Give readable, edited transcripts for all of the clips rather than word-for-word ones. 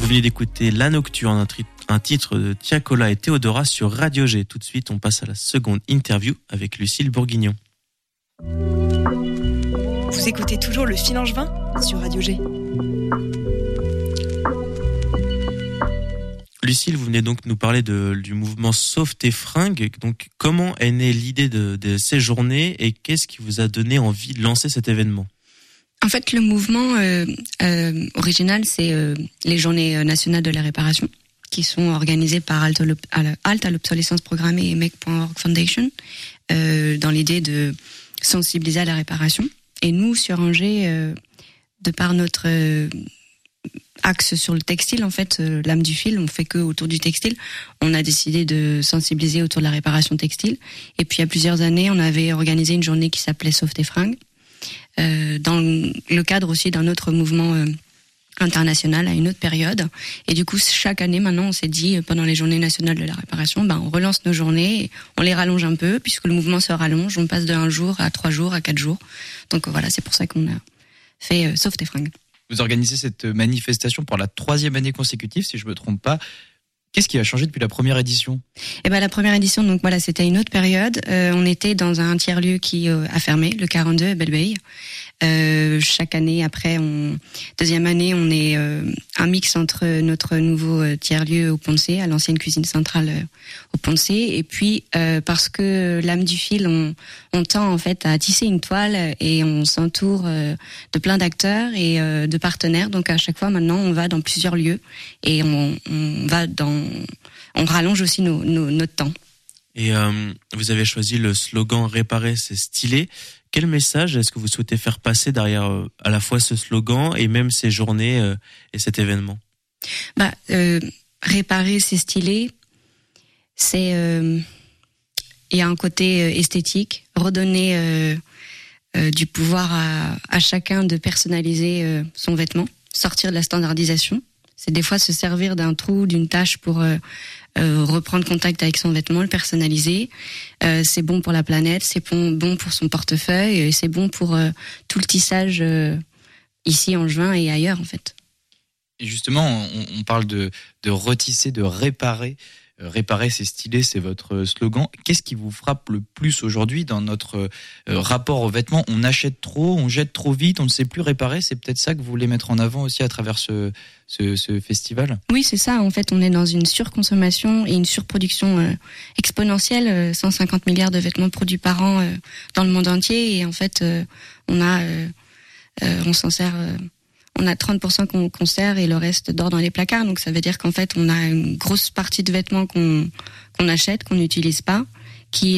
Vous venez d'écouter La Nocturne, un titre de Tiakola et Théodora sur Radio G. Tout de suite, on passe à la seconde interview avec Lucille Bourguignon. Vous écoutez toujours le Fil Angevin sur Radio G. Lucille, vous venez donc nous parler du mouvement Sauve tes fringues. Donc, comment est née l'idée de ces journées et qu'est-ce qui vous a donné envie de lancer cet événement ? En fait, le mouvement original, c'est les Journées nationales de la réparation, qui sont organisées par Halte à l'obsolescence programmée et Make.org Foundation, dans l'idée de sensibiliser à la réparation. Et nous, sur Angers, de par notre axe sur le textile, en fait, l'âme du fil, on fait que autour du textile. On a décidé de sensibiliser autour de la réparation textile. Et puis, il y a plusieurs années, on avait organisé une journée qui s'appelait Sauve tes fringues, dans le cadre aussi d'un autre mouvement international à une autre période. Et du coup, chaque année, maintenant, on s'est dit, pendant les Journées nationales de la réparation, on relance nos journées, on les rallonge un peu, puisque le mouvement se rallonge, on passe de 1 jour à 3 jours, à 4 jours. Donc voilà, c'est pour ça qu'on a fait Sauve tes fringues. Vous organisez cette manifestation pour la 3e année consécutive, si je me trompe pas. Qu'est-ce qui a changé depuis la première édition ? La première édition, donc voilà, c'était une autre période. On était dans un tiers-lieu qui a fermé, le 42 à Belle-Veille. Chaque année, après, deuxième année, on est un mix entre notre nouveau tiers-lieu au Pont-de-C, à l'ancienne cuisine centrale au Pont-de-C, et puis parce que l'âme du fil, on tend en fait à tisser une toile et on s'entoure de plein d'acteurs et de partenaires. Donc à chaque fois, maintenant, on va dans plusieurs lieux et on rallonge aussi notre temps. Et vous avez choisi le slogan « Réparer, c'est stylé ». Quel message est-ce que vous souhaitez faire passer derrière à la fois ce slogan et même ces journées et cet événement ? Réparer, c'est stylé. Il y a un côté esthétique, redonner du pouvoir à chacun de personnaliser son vêtement, sortir de la standardisation. C'est des fois se servir d'un trou, d'une tache pour reprendre contact avec son vêtement, le personnaliser. C'est bon pour la planète, c'est bon pour son portefeuille, et c'est bon pour tout le tissage ici en Angevin et ailleurs en fait. Et justement, on parle de retisser, de réparer. Réparer, c'est stylé, c'est votre slogan. Qu'est-ce qui vous frappe le plus aujourd'hui dans notre rapport aux vêtements ? On achète trop, on jette trop vite, on ne sait plus réparer. C'est peut-être ça que vous voulez mettre en avant aussi à travers ce festival ? Oui, c'est ça. En fait, on est dans une surconsommation et une surproduction exponentielle. 150 milliards de vêtements produits par an dans le monde entier. Et en fait, on s'en sert... On a 30% qu'on sert et le reste dort dans les placards. Donc ça veut dire qu'en fait, on a une grosse partie de vêtements qu'on achète, qu'on n'utilise pas, qui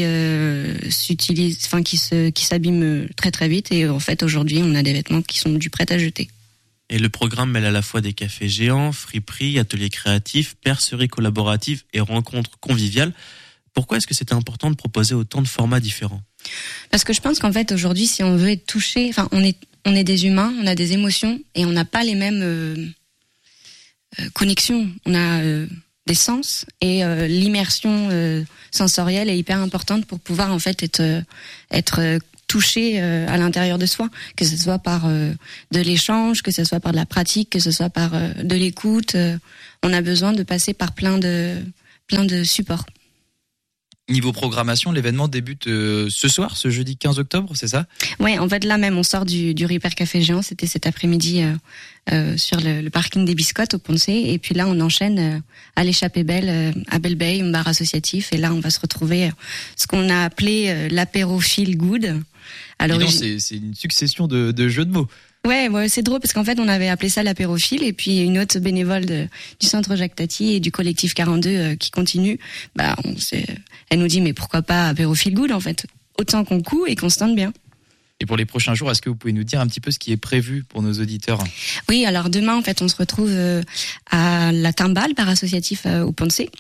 s'abîment très très vite. Et en fait, aujourd'hui, on a des vêtements qui sont du prêt à jeter. Et le programme mêle à la fois des cafés géants, friperies, ateliers créatifs, perceries collaboratives et rencontres conviviales. Pourquoi est-ce que c'était important de proposer autant de formats différents ? Parce que je pense qu'en fait, aujourd'hui, si on veut être touché, on est des humains, on a des émotions et on n'a pas les mêmes connexions. On a des sens et l'immersion sensorielle est hyper importante pour pouvoir en fait être touché à l'intérieur de soi, que ce soit par de l'échange, que ce soit par de la pratique, que ce soit par de l'écoute. On a besoin de passer par plein de supports. Niveau programmation, l'événement débute ce soir, ce jeudi 15 octobre, c'est ça ? Ouais, en fait là même on sort du Repair Café Géant, c'était cet après-midi sur le parking des Biscottes au Pont-de-C, et puis là on enchaîne à l'Échappée Belle, à Belle-Veille, un bar associatif, et là on va se retrouver ce qu'on a appelé l'apéro feel good. Alors c'est une succession de jeux de mots. Ouais, c'est drôle parce qu'en fait on avait appelé ça l'apérophile, et puis une autre bénévole du centre Jacques Tati et du collectif 42 qui continue, elle nous dit mais pourquoi pas apérophile good en fait, autant qu'on coud et qu'on se tente bien. Et pour les prochains jours, est-ce que vous pouvez nous dire un petit peu ce qui est prévu pour nos auditeurs ? Oui, alors demain en fait on se retrouve à la Timbale, bar associatif au Pont-de-C.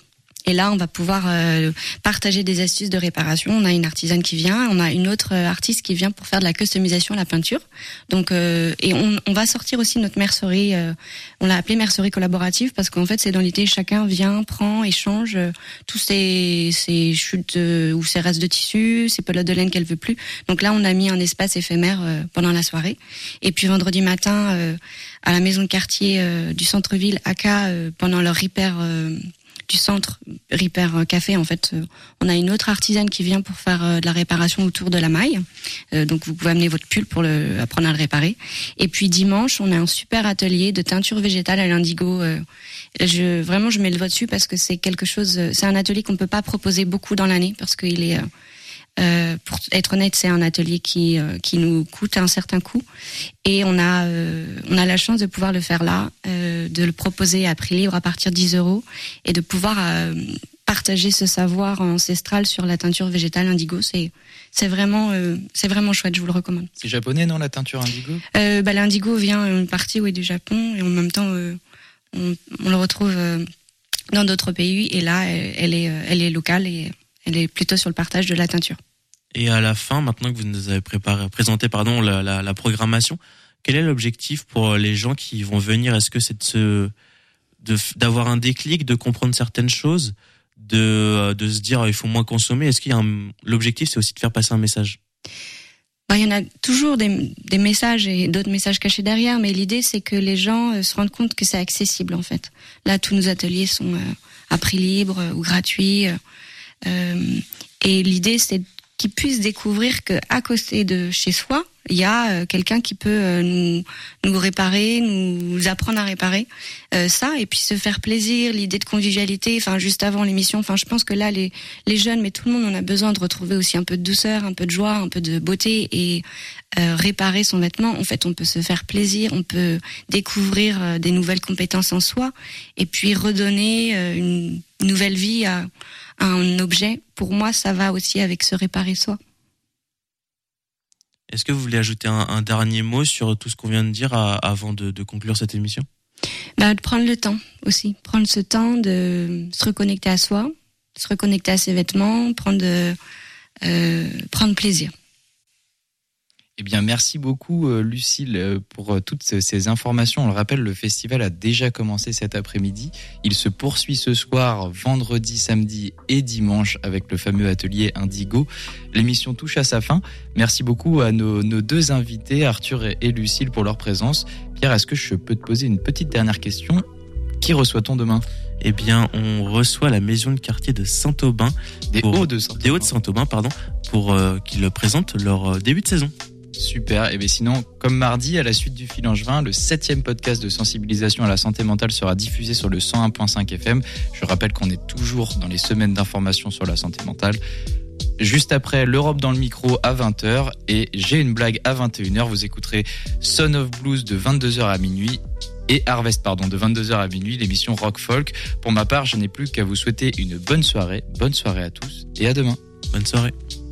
Et là, on va pouvoir partager des astuces de réparation. On a une artisane qui vient, on a une autre artiste qui vient pour faire de la customisation à la peinture. Donc, et on va sortir aussi notre mercerie. On l'a appelée mercerie collaborative parce qu'en fait, c'est dans l'idée chacun vient, prend, échange tous ses chutes ou ses restes de tissu, ses pelotes de laine qu'elle veut plus. Donc là, on a mis un espace éphémère pendant la soirée. Et puis vendredi matin, à la maison de quartier du centre-ville, ACA, pendant leur repair du centre, Repair Café, en fait, on a une autre artisane qui vient pour faire de la réparation autour de la maille. Donc vous pouvez amener votre pull pour apprendre à le réparer. Et puis dimanche, on a un super atelier de teinture végétale à l'indigo. Je mets le doigt dessus parce que c'est quelque chose. C'est un atelier qu'on peut pas proposer beaucoup dans l'année parce qu'il est pour être honnête, c'est un atelier qui nous coûte un certain coût et on a la chance de pouvoir le faire là, de le proposer à prix libre à partir de 10 € et de pouvoir partager ce savoir ancestral sur la teinture végétale indigo. C'est vraiment chouette, je vous le recommande. C'est japonais, non, la teinture indigo? L'indigo vient une partie du Japon et en même temps on le retrouve dans d'autres pays et là elle est locale et elle est plutôt sur le partage de la teinture. Et à la fin, maintenant que vous nous avez présenté la programmation, quel est l'objectif pour les gens qui vont venir? Est-ce que c'est d'avoir un déclic, de comprendre certaines choses, de se dire il faut moins consommer? Est-ce qu'il y a l'objectif, c'est aussi de faire passer un message? Il y en a toujours des messages et d'autres messages cachés derrière, mais l'idée c'est que les gens se rendent compte que c'est accessible en fait. Là, tous nos ateliers sont à prix libre ou gratuits. Et l'idée, c'est qu'ils puissent découvrir que à côté de chez soi, il y a quelqu'un qui peut nous réparer, nous apprendre à réparer ça, et puis se faire plaisir, l'idée de convivialité. Enfin, juste avant l'émission, je pense que là, les jeunes, mais tout le monde, on a besoin de retrouver aussi un peu de douceur, un peu de joie, un peu de beauté, et réparer son vêtement. En fait, on peut se faire plaisir, on peut découvrir des nouvelles compétences en soi, et puis redonner une nouvelle vie à un objet. Pour moi, ça va aussi avec se réparer soi. Est-ce que vous voulez ajouter un dernier mot sur tout ce qu'on vient de dire avant de conclure cette émission? De prendre le temps aussi. Prendre ce temps de se reconnecter à soi, se reconnecter à ses vêtements, prendre plaisir. Eh bien, merci beaucoup, Lucille, pour toutes ces informations. On le rappelle, le festival a déjà commencé cet après-midi. Il se poursuit ce soir, vendredi, samedi et dimanche avec le fameux atelier Indigo. L'émission touche à sa fin. Merci beaucoup à nos deux invités, Arthur et Lucille, pour leur présence. Pierre, est-ce que je peux te poser une petite dernière question? Qui reçoit-on demain? Eh bien, on reçoit la maison de quartier de Saint-Aubin. Des Hauts de Saint-Aubin, pour qu'ils présentent leur début de saison. Super. Et bien sinon, comme mardi, à la suite du Fil Angevin, le 7e podcast de sensibilisation à la santé mentale sera diffusé sur le 101.5 FM. Je rappelle qu'on est toujours dans les semaines d'information sur la santé mentale. Juste après, l'Europe dans le micro à 20h et J'ai une blague à 21h. Vous écouterez Son of Blues de 22h à minuit et Harvest, de 22h à minuit, l'émission Rock Folk. Pour ma part, je n'ai plus qu'à vous souhaiter une bonne soirée. Bonne soirée à tous et à demain. Bonne soirée.